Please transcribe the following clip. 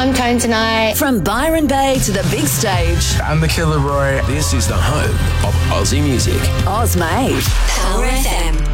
I'm Tone Tonight. From Byron Bay to the big stage. I'm the Killer Roy. This is the home of Aussie music. Oz Made. Power FM.